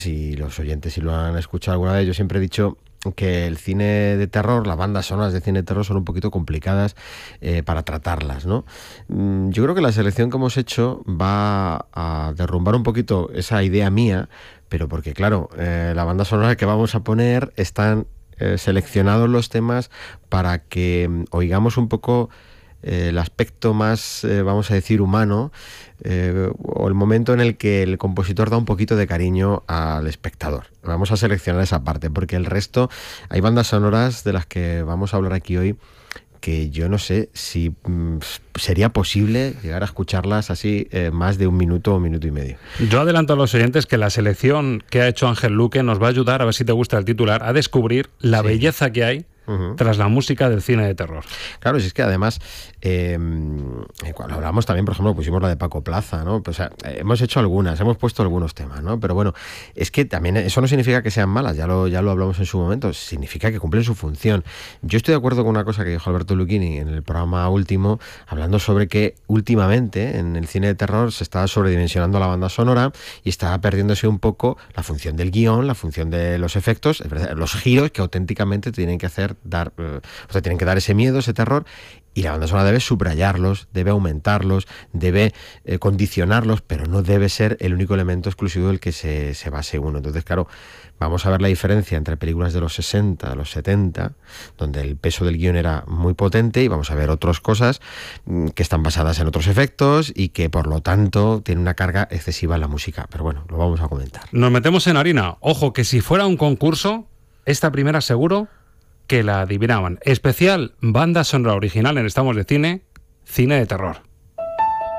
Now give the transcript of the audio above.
si los oyentes si lo han escuchado alguna vez, yo siempre he dicho que el cine de terror, las bandas sonoras de cine de terror son un poquito complicadas para tratarlas, ¿no? Yo creo que la selección que hemos hecho va a derrumbar un poquito esa idea mía, pero porque claro, la banda sonora que vamos a poner están seleccionados los temas para que oigamos un poco el aspecto más, vamos a decir, humano, o el momento en el que el compositor da un poquito de cariño al espectador. Vamos a seleccionar esa parte, porque el resto, hay bandas sonoras de las que vamos a hablar aquí hoy que yo no sé si sería posible llegar a escucharlas así más de un minuto o minuto y medio. Yo adelanto a los oyentes que la selección que ha hecho Ángel Luque nos va a ayudar, a ver si te gusta el titular, a descubrir la belleza que hay tras la música del cine de terror. Claro, si es que además, cuando hablamos también, por ejemplo, pusimos la de Paco Plaza, ¿no? Pues, hemos hecho algunas, hemos puesto algunos temas, ¿no? Pero bueno, es que también eso no significa que sean malas, ya lo hablamos en su momento, significa que cumplen su función. Yo estoy de acuerdo con una cosa que dijo Alberto Lucchini en el programa último, hablando sobre que últimamente en el cine de terror se está sobredimensionando la banda sonora y está perdiéndose un poco la función del guión, la función de los efectos, los giros que auténticamente tienen que hacer tienen que dar ese miedo, ese terror, y la banda sonora debe subrayarlos, debe aumentarlos, debe condicionarlos, pero no debe ser el único elemento exclusivo del que se base uno. Entonces, claro, vamos a ver la diferencia entre películas de los 60, los 70, donde el peso del guión era muy potente, y vamos a ver otras cosas que están basadas en otros efectos y que, por lo tanto, tienen una carga excesiva en la música. Pero bueno, lo vamos a comentar. Nos metemos en harina. Ojo, que si fuera un concurso, esta primera seguro que la adivinaban. Especial banda sonora original en Estamos de Cine, cine de terror.